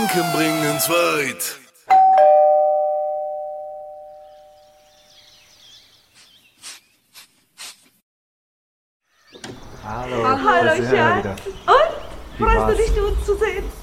Gedanken bringen uns weit. Hallo, Hallo da sind wir Schatz. wieder. Und? Wie Freust war's? du dich, uns zu sehen?